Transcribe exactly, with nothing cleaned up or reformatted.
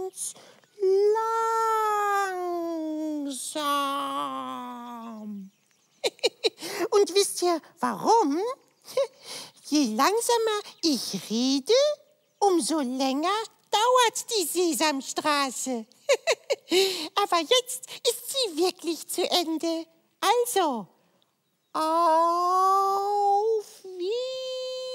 ganz langsam. Und wisst ihr warum? Je langsamer ich rede, umso länger dauert die Sesamstraße. Aber jetzt ist sie wirklich zu Ende. Also, auf